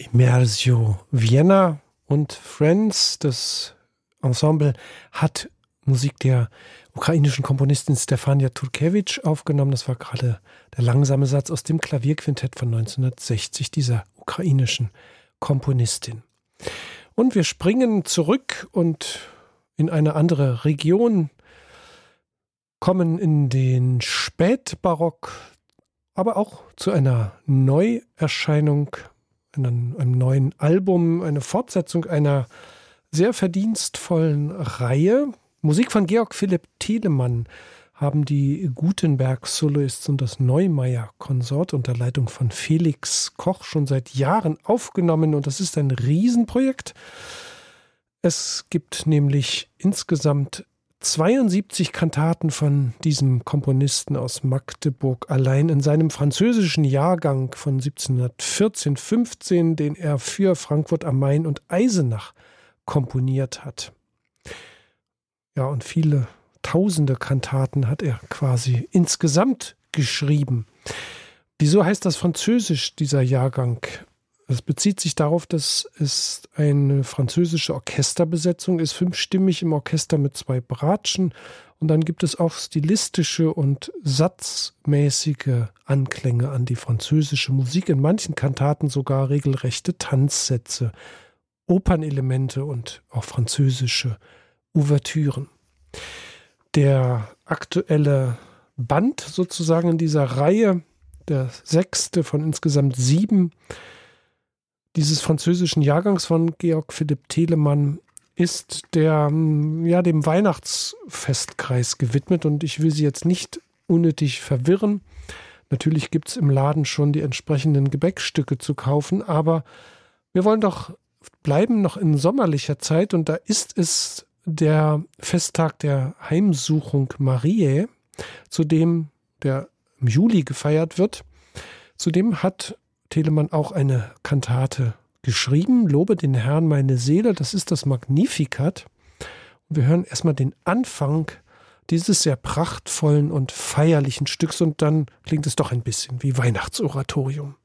Immersio Vienna und Friends, das Ensemble, hat Musik der ukrainischen Komponistin Stefania Turkewitsch aufgenommen. Das war gerade der langsame Satz aus dem Klavierquintett von 1960 dieser ukrainischen Komponistin. Und wir springen zurück und in eine andere Region, kommen in den Spätbarock, aber auch zu einer Neuerscheinung, einem neuen Album, eine Fortsetzung einer sehr verdienstvollen Reihe. Musik von Georg Philipp Telemann haben die Gutenberg-Soloists und das Neumeier-Konsort unter Leitung von Felix Koch schon seit Jahren aufgenommen, und das ist ein Riesenprojekt. Es gibt nämlich insgesamt 72 Kantaten von diesem Komponisten aus Magdeburg allein in seinem französischen Jahrgang von 1714-15, den er für Frankfurt am Main und Eisenach komponiert hat. Ja, und viele tausende Kantaten hat er quasi insgesamt geschrieben. Wieso heißt das Französisch, dieser Jahrgang? Es bezieht sich darauf, dass es eine französische Orchesterbesetzung ist, 5stimmig im Orchester mit 2 Bratschen. Und dann gibt es auch stilistische und satzmäßige Anklänge an die französische Musik. In manchen Kantaten sogar regelrechte Tanzsätze, Opernelemente und auch französische Ouvertüren. Der aktuelle Band sozusagen in dieser Reihe, der 6. von insgesamt 7 dieses französischen Jahrgangs von Georg Philipp Telemann, ist dem Weihnachtsfestkreis gewidmet, und ich will Sie jetzt nicht unnötig verwirren. Natürlich gibt es im Laden schon die entsprechenden Gebäckstücke zu kaufen, aber wir wollen doch bleiben noch in sommerlicher Zeit, und da ist es der Festtag der Heimsuchung Mariä, zu dem der im Juli gefeiert wird. Zudem hat Telemann auch eine Kantate geschrieben, Lobe den Herrn meine Seele, das ist das Magnificat. Und wir hören erstmal den Anfang dieses sehr prachtvollen und feierlichen Stücks, und dann klingt es doch ein bisschen wie Weihnachtsoratorium.